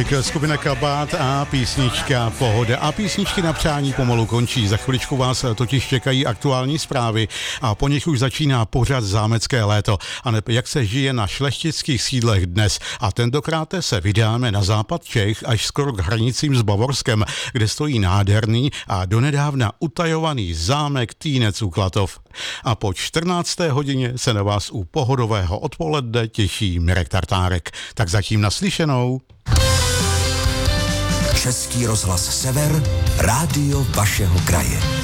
Music, skupina Kabát a písnička Pohoda. A písničky na přání pomalu končí. Za chviličku vás totiž čekají aktuální zprávy a po nich už začíná pořad Zámecké léto. A ne, jak se žije na šlechtických sídlech dnes. A tentokrát se vydáme na západ Čech až skoro k hranicím s Bavorskem, kde stojí nádherný a donedávna utajovaný zámek Týnec u Klatov. A po 14. hodině se na vás u pohodového odpoledne těší Mirek Tartárek. Tak zatím naslyšenou. Český rozhlas Sever, rádio vašeho kraje.